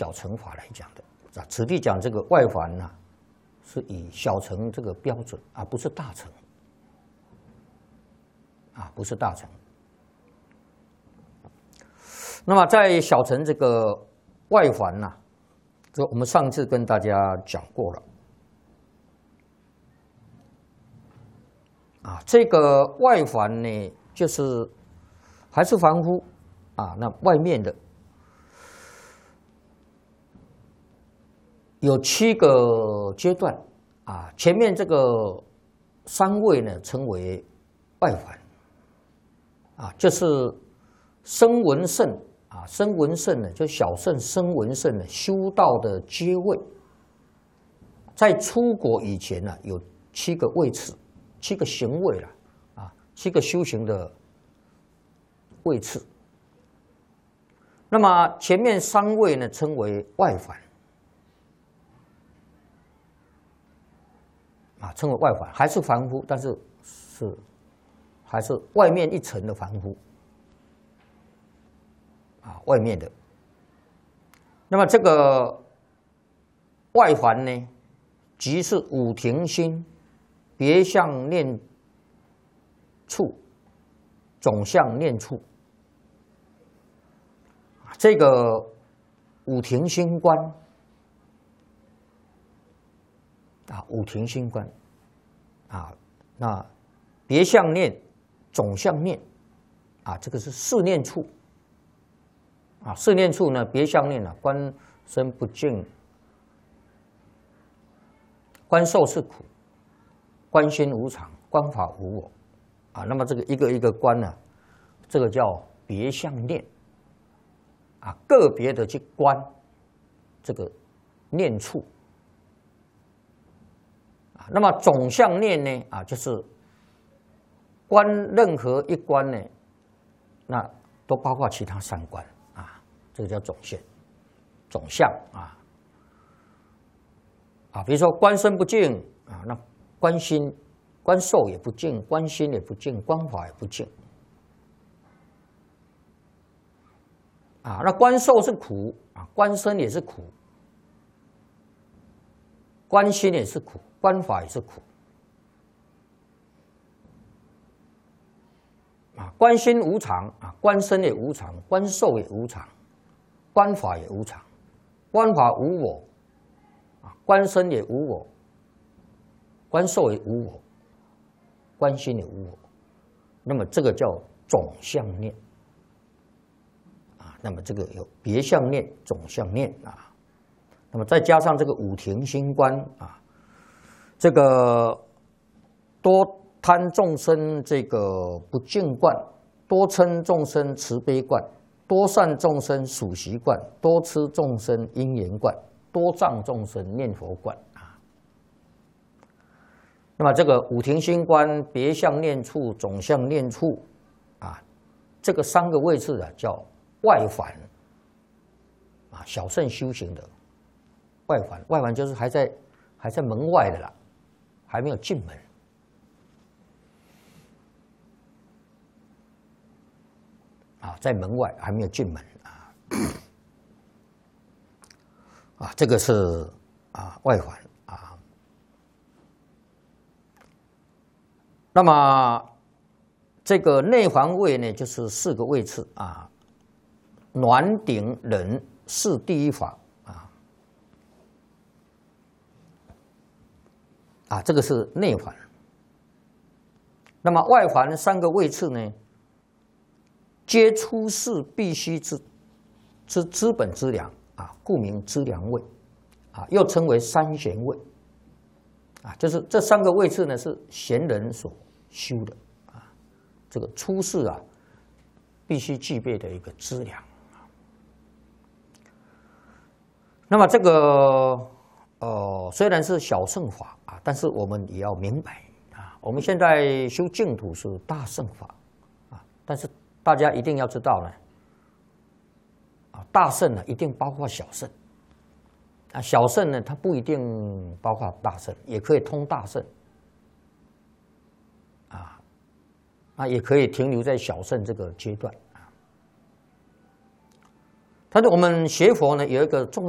小乘法来讲的啊。此地讲这个外环呢，是以小乘这个标准啊，不是大乘啊，不是大乘。那么在小乘这个外环呢，这我们上次跟大家讲过了啊。这个外环呢，就是还是凡夫啊，那外面的有7个阶段啊。前面这个3位呢，称为外环啊，就是声闻乘啊，声闻乘呢，就小乘、声闻乘呢，修道的阶位，在出国以前呢，有7个位次，7个行位了啊，7个修行的位次。那么前面3位呢，称为外环啊，称为外环，还是凡夫，但是还是外面一层的凡夫。啊，外面的。那么这个外环呢，即是五停心、别相念处、总相念处。这个五停心观啊，五停心观啊，那别相念、总相念啊，这个是4念处。啊，4念处呢，别相念啊，观身不净，观受是苦，观心无常，观法无我啊。那么这个一个一个观呢，这个叫别相念啊，个别的去观这个念处啊。那么总相念呢啊，就是观任何一观呢，那都包括其他3观。这个叫总相啊，比如说观身不净啊，那观心、观受也不净，观心也不净，观法也不净啊。那观受是苦啊，观身也是苦，观心也是苦，观法也是苦啊。观心无常啊，观身也无常，观受也无常。观法也无常，观法无我啊，观身也无我，观受也无我，观心也无我。那么这个叫总相念啊。那么这个有别相念、总相念啊。那么再加上这个五停心观啊，这个多贪众生这个不净观，多嗔众生慈悲观。多善众生属习观，多痴众生因缘观，多障众生念佛观啊。那么这个五停心观、别相念处、总相念处啊，这个3个位置啊，叫外环啊，小乘修行的外环。外环就是还在门外的啦，还没有进门。啊，在门外还没有进门啊，这个是外环啊。那么这个内环位呢，就是4个位次啊，暖顶忍是第一法啊，这个是内环。那么外环3个位次呢？皆出世必须之资本资粮啊，故名资粮位啊，又称为3贤位啊。就是这3个位次呢，是贤人所修的啊。这个出世啊，必须具备的一个资粮。那么这个虽然是小乘法啊，但是我们也要明白啊，我们现在修净土是大乘法啊，但是大家一定要知道呢，大乘呢一定包括小乘，小乘呢它不一定包括大乘，也可以通大乘，也可以停留在小乘这个阶段啊。但是我们学佛呢有一个重